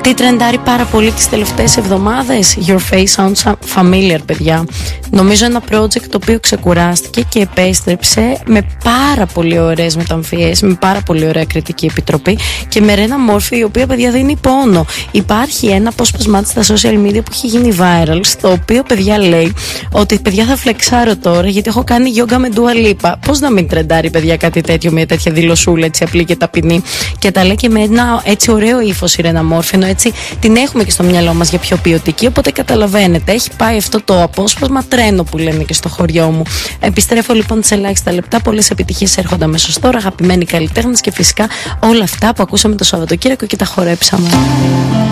Τι τρεντάρει πάρα πολύ τις τελευταίες εβδομάδες? Your Face Sounds Familiar, παιδιά. Νομίζω ένα project το οποίο ξεκουράστηκε και επέστρεψε με πάρα πολύ ωραίες μεταμφιές, με πάρα πολύ ωραία κριτική επιτροπή και με Ρένα Μόρφη, η οποία, παιδιά, δίνει πόνο. Υπάρχει ένα απόσπασμά της στα social media που έχει γίνει viral, στο οποίο, παιδιά, λέει ότι, παιδιά, θα φλεξάρω τώρα γιατί έχω κάνει γιόγκα με Dua Lipa. Πώς να μην τρεντάρει, παιδιά, κάτι τέτοιο, μια τέτοια δηλωσούλα έτσι απλή και ταπεινή? Και τα λέει και με ένα έτσι ωραίο ύφος η Ρένα Μόρφη, ενώ έτσι την έχουμε και στο μυαλό μας για πιο ποιοτική. Οπότε καταλαβαίνετε, έχει πάει αυτό το απόσπασμα τρένο που λένε και στο χωριό μου. Επιστρέφω λοιπόν σε ελάχιστα λεπτά. Πολλές επιτυχίες έρχονται αμέσως τώρα, αγαπημένοι καλλιτέχνες και φυσικά όλα αυτά που ακούσαμε το Σαββατοκύριακο και τα χορέψαμε.